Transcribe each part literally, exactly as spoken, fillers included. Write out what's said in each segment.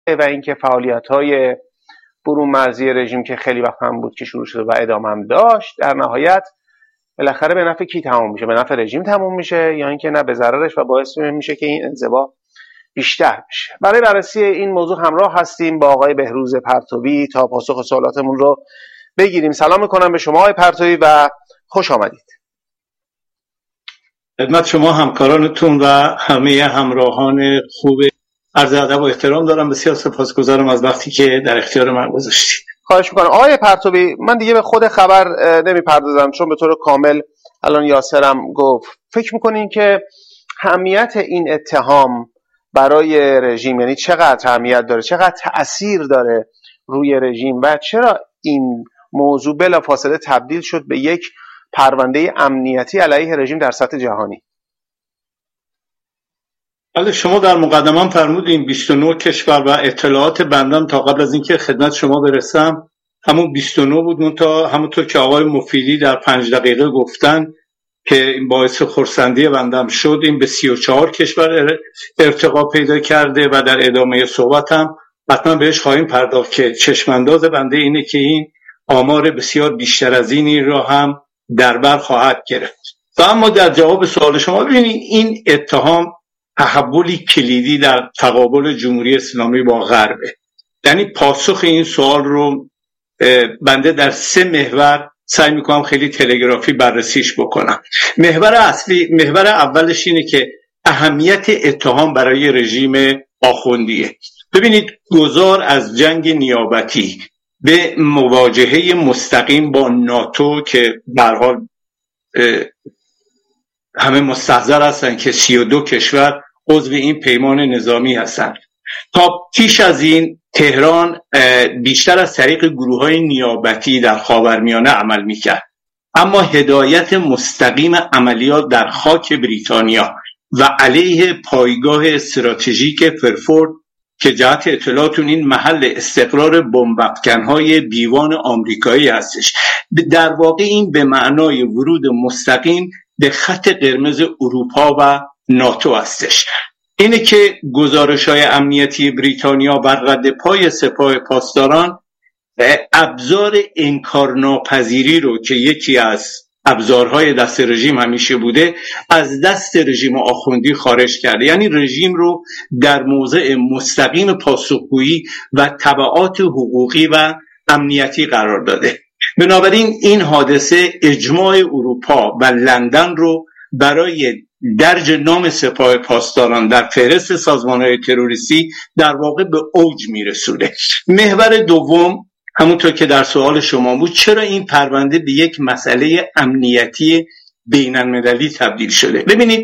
و اینکه فعالیت‌های برون مرزی رژیم که خیلی وقت هم بود که شروع شده و ادامه هم داشت، در نهایت بالاخره به نفع کی تموم میشه؟ به نفع رژیم تموم میشه یا اینکه نه به ضررش و باعث میشه که این انزوا بیشتر بشه؟ برای بررسی این موضوع همراه هستیم با آقای بهروز پرتوی تا پاسخ سوالاتمون رو بگیریم. سلام میکنم به شما آقای پرتوی و خوش آمدید. خدمت شما همکارانتون و همه همراهان خوب عرض ادب و احترام دارم. بسیار سپاسگزارم از وقتی که در اختیار من گذاشتید. خواهش میکنم آقای پرتوی. من دیگه به خود خبر نمیپردازم چون به طور کامل الان یاسرم گفت. فکر میکنین که اهمیت این اتهام برای رژیم یعنی چقدر اهمیت داره، چقدر تأثیر داره روی رژیم و چرا این موضوع بلافاصله تبدیل شد به یک پرونده امنیتی علیه رژیم در سطح جهانی؟ بله، شما در مقدمه فرمودین بیست و نه کشور و اطلاعات بندم تا قبل از اینکه خدمت شما برسم همون بیست و نه بود. منتها همونطور که آقای مفیدی در پنج دقیقه گفتن که این باعث خرسندی بندم شد، این به سی و چهار کشور ارتقا پیدا کرده و در ادامه صحبتم حتما بهش خواهیم پرداخت که چشمانداز بنده اینه که این آمار بسیار بیشتر از اینی را هم در بر خواهد گرفت. و اما در جواب سوال شما ببینید این اتهام تحولی کلیدی در تقابل جمهوری اسلامی با غربه. یعنی پاسخ این سوال رو بنده در سه محور سعی میکنم خیلی تلگرافی بررسیش بکنم. محور اصلی، محور اولش اینه که اهمیت اتهام برای رژیم آخوندیه. ببینید گذار از جنگ نیابتی به مواجهه مستقیم با ناتو که به هر حال همه مستحضر هستن که سی و دو کشور عضو این پیمان نظامی هستند. تا پیش از این تهران بیشتر از طریق گروه‌های نیابتی در خاورمیانه عمل می‌کرد، اما هدایت مستقیم عملیات در خاک بریتانیا و علیه پایگاه استراتژیک فرفورد که جهت اطلاعاتون این محل استقرار بمب‌افکن‌های بیوان آمریکایی هستش، در واقع این به معنای ورود مستقیم به خط قرمز اروپا و ناتو هستش. اینه که گزارش‌های امنیتی بریتانیا بر رد پای سپاه پاسداران ابزار انکارناپذیری رو که یکی از ابزارهای دست رژیم همیشه بوده از دست رژیم آخوندی خارج کرده. یعنی رژیم رو در موضع مستقیم پاسخگویی و تبعات حقوقی و امنیتی قرار داده. بنابراین این حادثه اجماع اروپا و لندن رو برای درج نام سپاه پاسداران در فهرست سازمان‌های تروریستی در واقع به اوج میرسونه. محور دوم همونطور که در سوال شما بود، چرا این پرونده به یک مسئله امنیتی بین‌المللی تبدیل شده؟ ببینید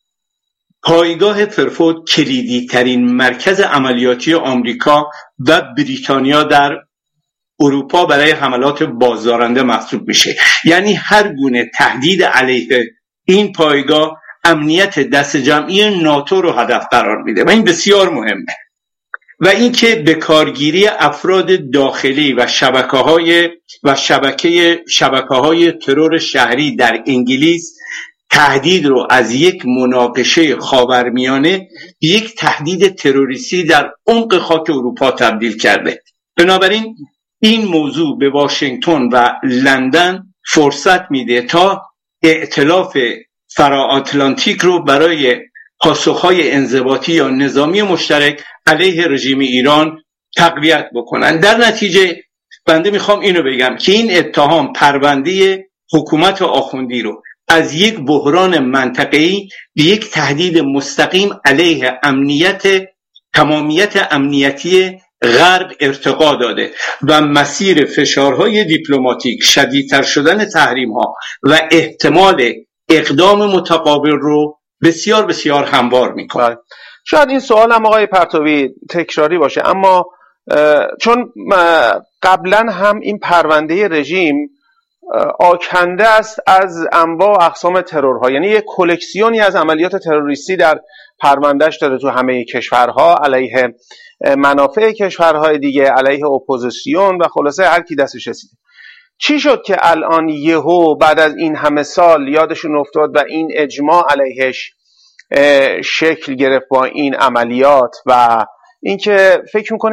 پایگاه فرفورد کلیدی ترین مرکز عملیاتی آمریکا و بریتانیا در اروپا برای حملات بازدارنده محسوب میشه. یعنی هر گونه تهدید علیه این پایگاه امنیت دست جمعی ناتو رو هدف قرار میده و این بسیار مهمه. و اینکه به کارگیری افراد داخلی و شبکه‌های و شبکه شبکه‌های ترور شهری در انگلیس تهدید رو از یک مناقشه خاورمیانه به یک تهدید تروریستی در عمق خاک اروپا تبدیل کرده. بنابراین این موضوع به واشنگتن و لندن فرصت میده تا ائتلاف فرا-آتلانتیک رو برای پاسخهای انضباطی یا نظامی مشترک علیه رژیم ایران تقویت بکنن. در نتیجه بنده میخوام اینو بگم که این اتهام پرونده حکومت آخوندی رو از یک بحران منطقه‌ای به یک تهدید مستقیم علیه امنیت تمامیت امنیتی غرب ارتقا داده و مسیر فشارهای دیپلماتیک، شدیدتر شدن تحریم‌ها و احتمال اقدام متقابل رو بسیار بسیار هموار میکنه. شاید این سوال هم آقای پرتوی تکراری باشه، اما چون قبلا هم این پرونده رژیم آکنده است از انواع و اقسام ترورها، یعنی یک کلکسیونی از عملیات تروریستی در پروندهش داره تو همه کشورها علیه منافع کشورهای دیگه، علیه اپوزیسیون و خلاصه هر کی دستش رسیده. چی شد که الان یهو بعد از این همه سال یادشون افتاد و این اجماع علیهش شکل گرفت با این عملیات و اینکه فکر میکنه